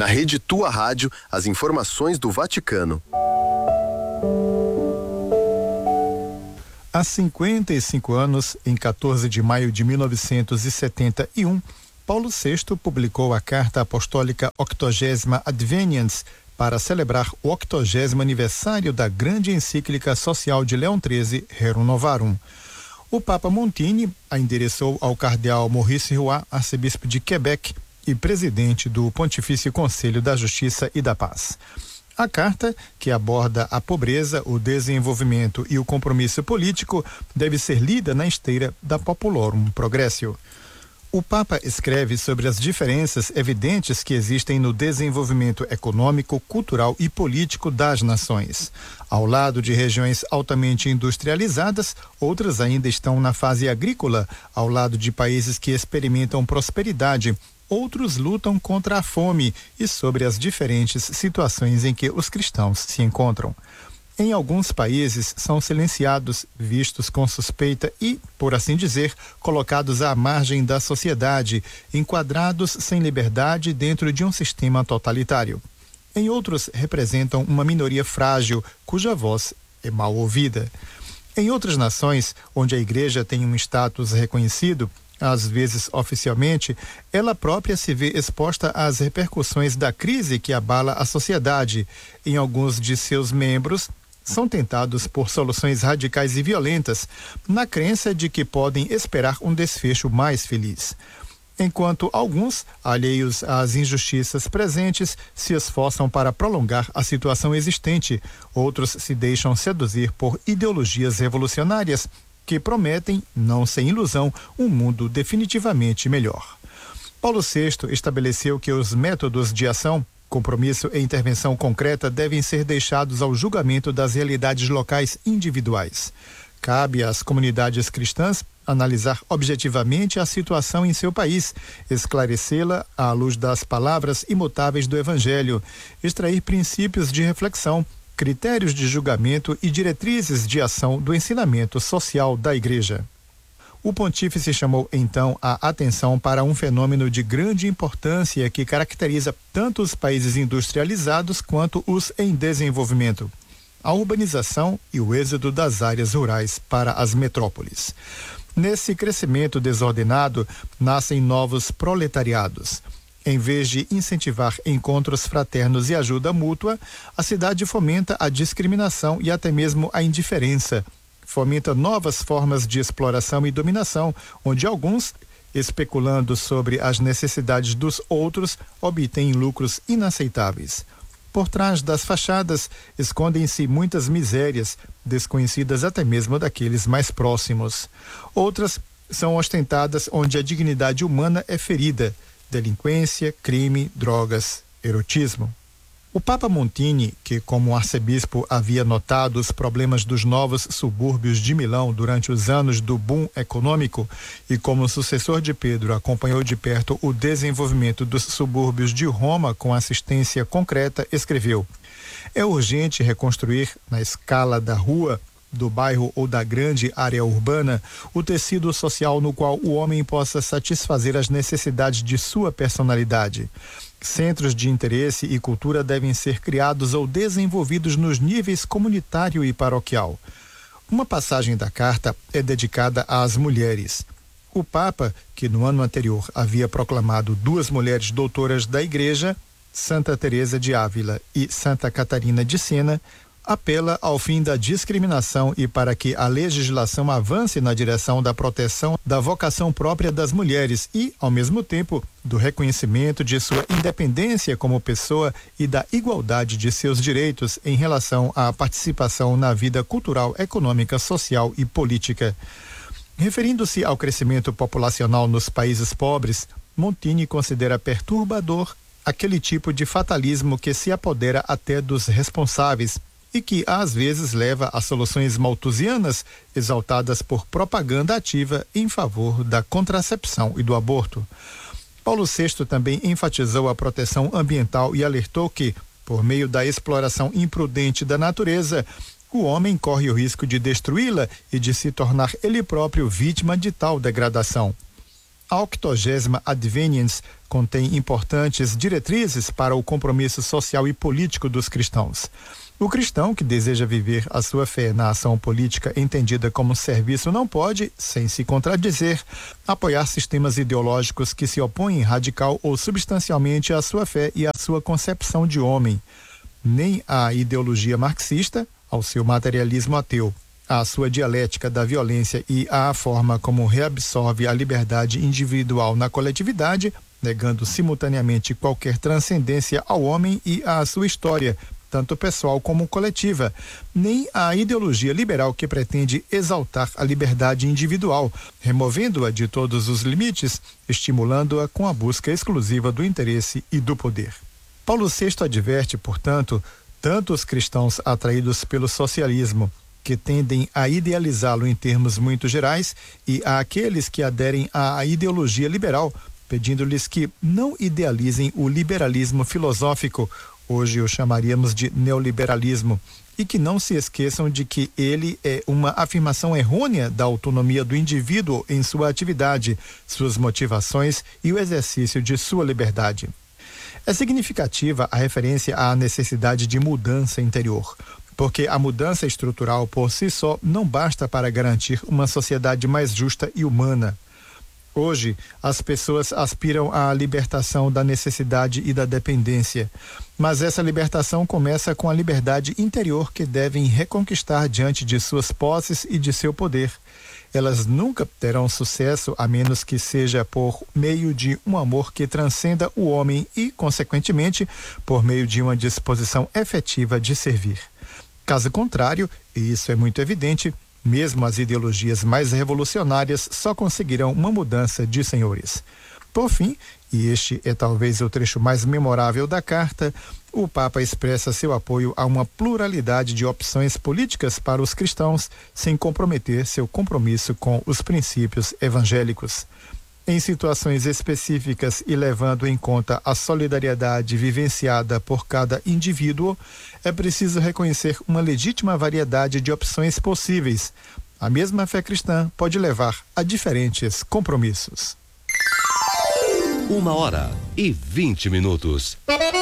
Na Rede Tua Rádio, as informações do Vaticano. Há 55 anos, em 14 de maio de 1971, Paulo VI publicou a Carta Apostólica 80 Adveniens para celebrar o 80º aniversário da grande encíclica social de Leão XIII, Rerum Novarum. O Papa Montini a endereçou ao cardeal Maurice Roy, arcebispo de Quebec e presidente do Pontifício Conselho da Justiça e da Paz. A carta, que aborda a pobreza, o desenvolvimento e o compromisso político, deve ser lida na esteira da Populorum Progressio. O Papa escreve sobre as diferenças evidentes que existem no desenvolvimento econômico, cultural e político das nações. Ao lado de regiões altamente industrializadas, outras ainda estão na fase agrícola, ao lado de países que experimentam prosperidade. Outros lutam contra a fome e sobre as diferentes situações em que os cristãos se encontram. Em alguns países são silenciados, vistos com suspeita e, por assim dizer, colocados à margem da sociedade, enquadrados sem liberdade dentro de um sistema totalitário. Em outros representam uma minoria frágil, cuja voz é mal ouvida. Em outras nações, onde a igreja tem um status reconhecido, às vezes oficialmente, ela própria se vê exposta às repercussões da crise que abala a sociedade. Em alguns de seus membros, são tentados por soluções radicais e violentas, na crença de que podem esperar um desfecho mais feliz. Enquanto alguns, alheios às injustiças presentes, se esforçam para prolongar a situação existente, outros se deixam seduzir por ideologias revolucionárias, que prometem, não sem ilusão, um mundo definitivamente melhor. Paulo VI estabeleceu que os métodos de ação, compromisso e intervenção concreta devem ser deixados ao julgamento das realidades locais individuais. Cabe às comunidades cristãs analisar objetivamente a situação em seu país, esclarecê-la à luz das palavras imutáveis do Evangelho, extrair princípios de reflexão, critérios de julgamento e diretrizes de ação do ensinamento social da Igreja. O pontífice chamou então a atenção para um fenômeno de grande importância que caracteriza tanto os países industrializados quanto os em desenvolvimento: a urbanização e o êxodo das áreas rurais para as metrópoles. Nesse crescimento desordenado, nascem novos proletariados. Em vez de incentivar encontros fraternos e ajuda mútua, a cidade fomenta a discriminação e até mesmo a indiferença. Fomenta novas formas de exploração e dominação, onde alguns, especulando sobre as necessidades dos outros, obtêm lucros inaceitáveis. Por trás das fachadas, escondem-se muitas misérias, desconhecidas até mesmo daqueles mais próximos. Outras são ostentadas onde a dignidade humana é ferida: delinquência, crime, drogas, erotismo. O Papa Montini, que como arcebispo havia notado os problemas dos novos subúrbios de Milão durante os anos do boom econômico e como sucessor de Pedro acompanhou de perto o desenvolvimento dos subúrbios de Roma com assistência concreta, escreveu: é urgente reconstruir, na escala da rua, do bairro ou da grande área urbana, o tecido social no qual o homem possa satisfazer as necessidades de sua personalidade. Centros de interesse e cultura devem ser criados ou desenvolvidos nos níveis comunitário e paroquial. Uma passagem da carta é dedicada às mulheres. O Papa, que no ano anterior havia proclamado 2 mulheres doutoras da Igreja, Santa Teresa de Ávila e Santa Catarina de Siena, apela ao fim da discriminação e para que a legislação avance na direção da proteção da vocação própria das mulheres e, ao mesmo tempo, do reconhecimento de sua independência como pessoa e da igualdade de seus direitos em relação à participação na vida cultural, econômica, social e política. Referindo-se ao crescimento populacional nos países pobres, Montini considera perturbador aquele tipo de fatalismo que se apodera até dos responsáveis e que às vezes leva a soluções malthusianas exaltadas por propaganda ativa em favor da contracepção e do aborto. Paulo VI também enfatizou a proteção ambiental e alertou que, por meio da exploração imprudente da natureza, o homem corre o risco de destruí-la e de se tornar ele próprio vítima de tal degradação. A 80ª Adveniens contém importantes diretrizes para o compromisso social e político dos cristãos. O cristão que deseja viver a sua fé na ação política entendida como serviço não pode, sem se contradizer, apoiar sistemas ideológicos que se opõem radical ou substancialmente à sua fé e à sua concepção de homem. Nem à ideologia marxista, ao seu materialismo ateu, à sua dialética da violência e à forma como reabsorve a liberdade individual na coletividade, negando simultaneamente qualquer transcendência ao homem e à sua história, tanto pessoal como coletiva, nem a ideologia liberal que pretende exaltar a liberdade individual, removendo-a de todos os limites, estimulando-a com a busca exclusiva do interesse e do poder. Paulo VI adverte, portanto, tanto os cristãos atraídos pelo socialismo, que tendem a idealizá-lo em termos muito gerais, e àqueles que aderem à ideologia liberal, pedindo-lhes que não idealizem o liberalismo filosófico, hoje o chamaríamos de neoliberalismo, e que não se esqueçam de que ele é uma afirmação errônea da autonomia do indivíduo em sua atividade, suas motivações e o exercício de sua liberdade. É significativa a referência à necessidade de mudança interior, porque a mudança estrutural por si só não basta para garantir uma sociedade mais justa e humana. Hoje, as pessoas aspiram à libertação da necessidade e da dependência, mas essa libertação começa com a liberdade interior que devem reconquistar diante de suas posses e de seu poder. Elas nunca terão sucesso a menos que seja por meio de um amor que transcenda o homem e, consequentemente, por meio de uma disposição efetiva de servir. Caso contrário, e isso é muito evidente, mesmo as ideologias mais revolucionárias só conseguirão uma mudança de senhores. Por fim, e este é talvez o trecho mais memorável da carta, o Papa expressa seu apoio a uma pluralidade de opções políticas para os cristãos, sem comprometer seu compromisso com os princípios evangélicos. Em situações específicas e levando em conta a solidariedade vivenciada por cada indivíduo, é preciso reconhecer uma legítima variedade de opções possíveis. A mesma fé cristã pode levar a diferentes compromissos. 1h20.